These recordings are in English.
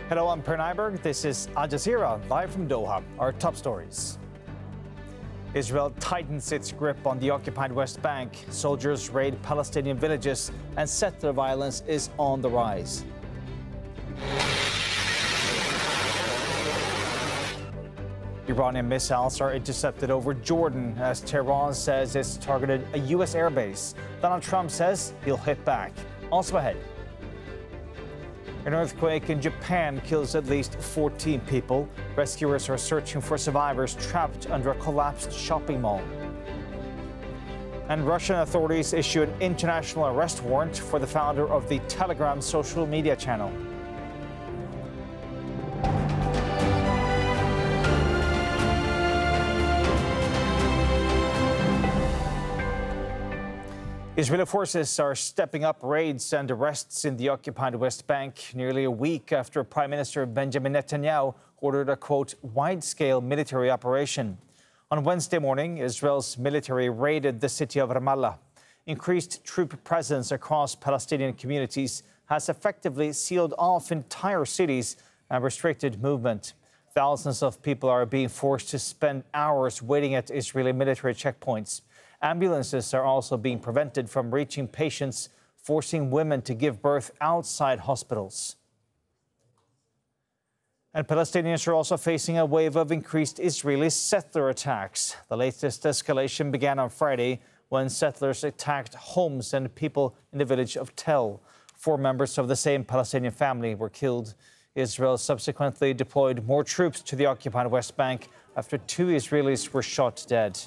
Hello, I'm Per Nyberg. This is Al Jazeera, live from Doha. Our top stories. Israel tightens its grip on the occupied West Bank. Soldiers raid Palestinian villages, and settler violence is on the rise. Iranian missiles are intercepted over Jordan as Tehran says it's targeted a U.S. airbase. Donald Trump says he'll hit back. Also ahead. An earthquake in Japan kills at least 14 people. Rescuers are searching for survivors trapped under a collapsed shopping mall. And Russian authorities issue an international arrest warrant for the founder of the Telegram social media channel. Israeli forces are stepping up raids and arrests in the occupied West Bank nearly a week after Prime Minister Benjamin Netanyahu ordered a, quote, wide-scale military operation. On Wednesday morning, Israel's military raided the city of Ramallah. Increased troop presence across Palestinian communities has effectively sealed off entire cities and restricted movement. Thousands of people are being forced to spend hours waiting at Israeli military checkpoints. Ambulances are also being prevented from reaching patients, forcing women to give birth outside hospitals. And Palestinians are also facing a wave of increased Israeli settler attacks. The latest escalation began on Friday when settlers attacked homes and people in the village of Tel. 4 members of the same Palestinian family were killed. Israel subsequently deployed more troops to the occupied West Bank after 2 Israelis were shot dead.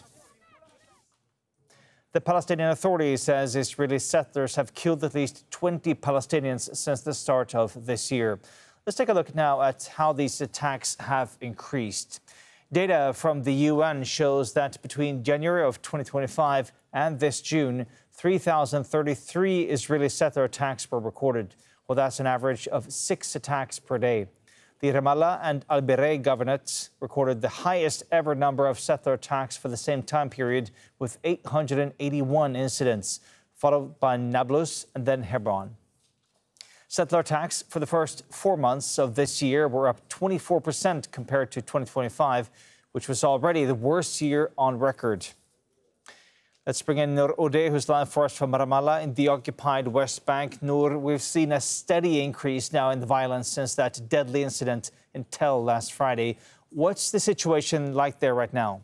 The Palestinian Authority says Israeli settlers have killed at least 20 Palestinians since the start of this year. Let's take a look now at how these attacks have increased. Data from the UN shows that between January of 2025 and this June, 3,033 Israeli settler attacks were recorded. Well, that's an average of 6 attacks per day. The Ramallah and Al-Birei governorates recorded the highest ever number of settler attacks for the same time period, with 881 incidents, followed by Nablus and then Hebron. Settler attacks for the first 4 months of this year were up 24% compared to 2025, which was already the worst year on record. Let's bring in Noor Odeh, who's live for us from Ramallah in the occupied West Bank. Noor, we've seen a steady increase now in the violence since that deadly incident in Tel last Friday. What's the situation like there right now?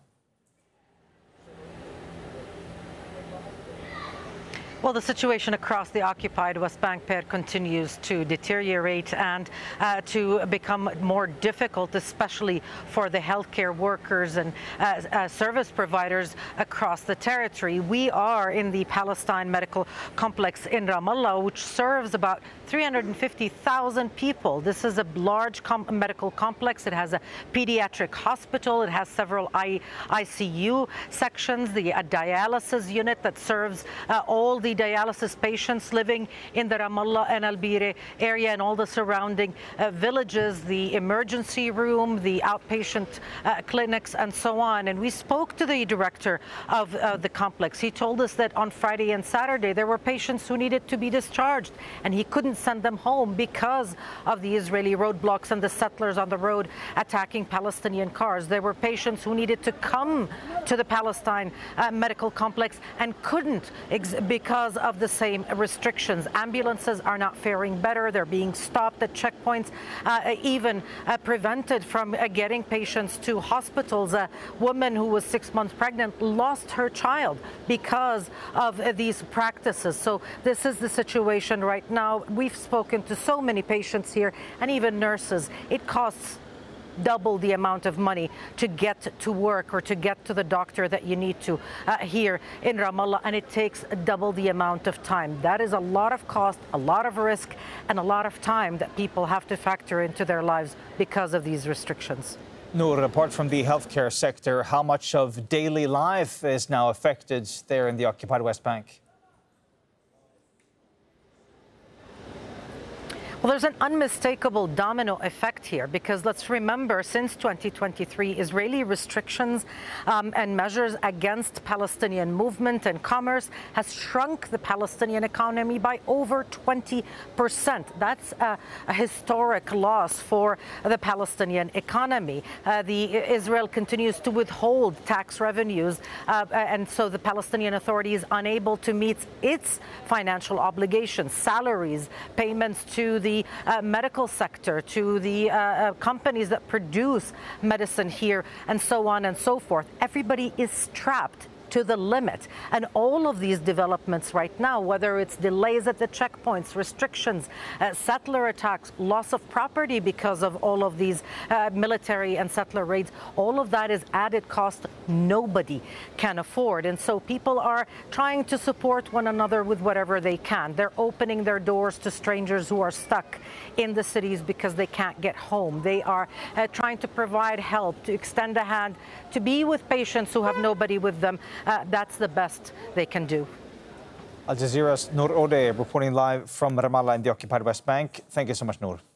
Well, the situation across the occupied West Bank, Per, continues to deteriorate and to become more difficult, especially for the healthcare workers and service providers across the territory. We are in the Palestine Medical Complex in Ramallah, which serves about 350,000 people. This is a large medical complex. It has a pediatric hospital. It has several ICU sections, a dialysis unit that serves all the dialysis patients living in the Ramallah and Al-Birei area and all the surrounding villages, the emergency room, the outpatient clinics, and so on. And we spoke to the director of the complex. He told us that on Friday and Saturday there were patients who needed to be discharged, and he couldn't send them home because of the Israeli roadblocks and the settlers on the road attacking Palestinian cars. There were patients who needed to come to the Palestine Medical Complex and couldn't because of the same restrictions. Ambulances are not faring better. They're being stopped at checkpoints, even prevented from getting patients to hospitals. A woman who was 6 months pregnant lost her child because of these practices. So this is the situation right now. We've spoken to so many patients here and even nurses. It costs double the amount of money to get to work or to get to the doctor that you need to here in Ramallah, and it takes double the amount of time. That is a lot of cost, a lot of risk, and a lot of time that people have to factor into their lives because of these restrictions. Noor, apart from the healthcare sector, how much of daily life is now affected there in the occupied West Bank? Well, there's an unmistakable domino effect here because let's remember, since 2023, Israeli restrictions and measures against Palestinian movement and commerce has shrunk the Palestinian economy by over 20%. That's a historic loss for the Palestinian economy. Israel continues to withhold tax revenues, and so the Palestinian Authority is unable to meet its financial obligations, salaries, payments to the medical sector, to the companies that produce medicine here, and so on and so forth. Everybody is strapped to the limit. And all of these developments right now, whether it's delays at the checkpoints, restrictions, settler attacks, loss of property because of all of these military and settler raids, all of that is added cost nobody can afford. And so people are trying to support one another with whatever they can. They're opening their doors to strangers who are stuck in the cities because they can't get home. They are trying to provide help, to extend a hand, to be with patients who have nobody with them. That's the best they can do. Al Jazeera's Noor Odeh reporting live from Ramallah in the occupied West Bank. Thank you so much, Noor.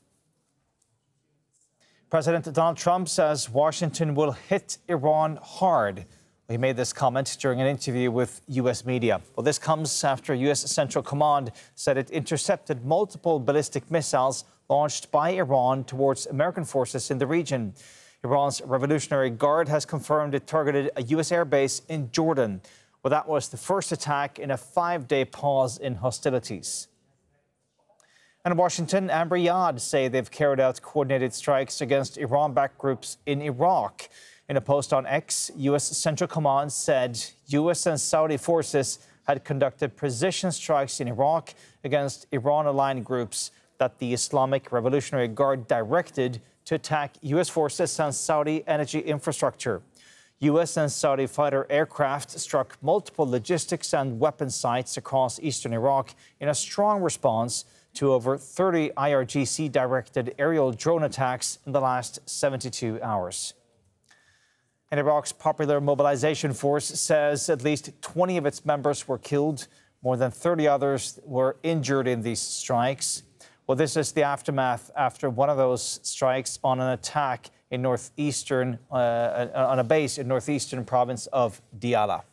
President Donald Trump says Washington will hit Iran hard. He made this comment during an interview with U.S. media. Well, this comes after U.S. Central Command said it intercepted multiple ballistic missiles launched by Iran towards American forces in the region. Iran's Revolutionary Guard has confirmed it targeted a U.S. airbase in Jordan. Well, that was the first attack in a 5-day pause in hostilities. And Washington and Riyadh say they've carried out coordinated strikes against Iran-backed groups in Iraq. In a post on X, U.S. Central Command said U.S. and Saudi forces had conducted precision strikes in Iraq against Iran-aligned groups that the Islamic Revolutionary Guard directed to attack U.S. forces and Saudi energy infrastructure. U.S. and Saudi fighter aircraft struck multiple logistics and weapon sites across eastern Iraq in a strong response to over 30 IRGC-directed aerial drone attacks in the last 72 hours. And Iraq's Popular Mobilization Force says at least 20 of its members were killed. More than 30 others were injured in these strikes. Well, this is the aftermath after one of those strikes on an attack in northeastern, on a base in northeastern province of Diyala.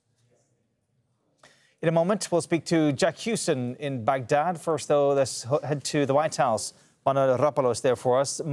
In a moment, we'll speak to Jack Hewson in Baghdad. First, though, let's head to the White House. Manuel Rapalo is there for us.